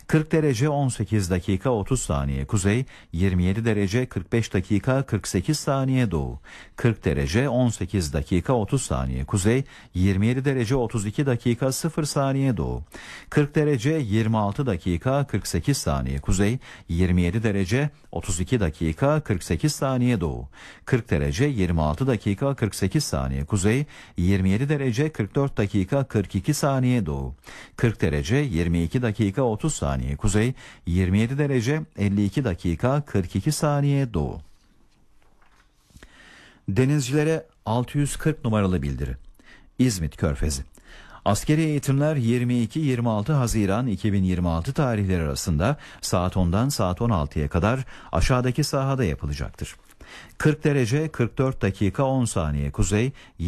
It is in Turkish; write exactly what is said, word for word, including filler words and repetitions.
kırk derece on sekiz dakika otuz saniye kuzey, yirmi yedi derece kırk beş dakika kırk sekiz saniye doğu. kırk derece on sekiz dakika otuz saniye kuzey, yirmi yedi derece otuz iki dakika sıfır saniye doğu. kırk derece yirmi altı dakika kırk sekiz saniye kuzey, yirmi yedi derece otuz iki dakika kırk sekiz saniye doğu. kırk derece yirmi altı dakika kırk sekiz saniye kuzey, yirmi yedi derece kırk dört dakika kırk iki saniye doğu. kırk derece yirmi iki dakika otuz saniye kuzey, yirmi yedi derece elli iki dakika kırk iki saniye doğu. Denizcilere altı yüz kırk numaralı bildiri. İzmit Körfezi. Askeri eğitimler yirmi iki yirmi altı Haziran iki bin yirmi altı tarihleri arasında saat ondan saat on altıya kadar aşağıdaki sahada yapılacaktır. kırk derece kırk dört dakika on saniye kuzey,